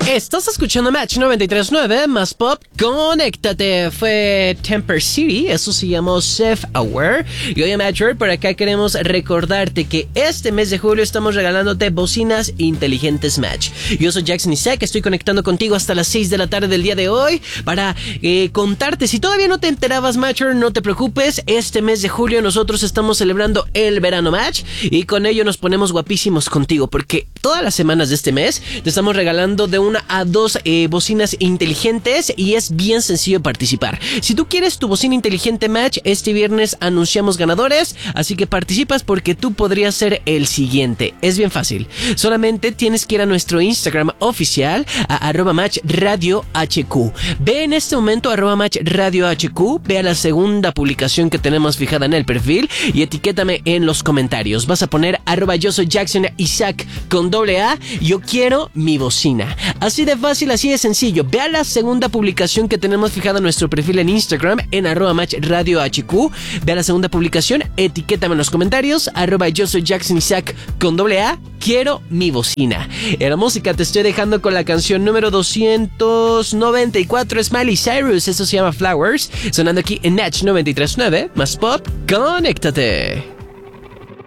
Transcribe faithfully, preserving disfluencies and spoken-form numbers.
Estás escuchando Match noventa y tres punto nueve más Pop. Conéctate. Fue Temper City. Eso se llamó Self Aware. Y hoy en Matcher, por acá queremos recordarte que este mes de julio estamos regalándote bocinas inteligentes Match. Yo soy Jackson Isaac. Estoy conectando contigo hasta las seis de la tarde del día de hoy para eh, contarte. Si todavía no te enterabas, Matcher, no te preocupes. Este mes de julio nosotros estamos celebrando el verano Match y con ello nos ponemos guapísimos contigo porque todas las semanas de este mes te estamos regalando de una a dos eh, bocinas inteligentes y es bien sencillo participar. Si tú quieres tu bocina inteligente Match, este viernes anunciamos ganadores, así que participas porque tú podrías ser el siguiente. Es bien fácil. Solamente tienes que ir a nuestro Instagram oficial a arroba match radio hq. Ve en este momento arroba match radio hq, ve a la segunda publicación que tenemos fijada en el perfil y etiquétame en los comentarios. Vas a poner arroba yo soy Jackson Isaac con doble A, yo quiero mi bocina. Así de fácil, así de sencillo. Ve a la segunda publicación que tenemos fijada en nuestro perfil en Instagram en arroba match radio hq. Ve a la segunda publicación, etiquétame en los comentarios arroba yo soy Jackson Isaac con doble A, quiero mi bocina. En la música te estoy dejando con la canción número doscientos noventa y cuatro, Smiley Cyrus. Eso se llama Flowers, sonando aquí en Match noventa y tres punto nueve más Pop. Conéctate.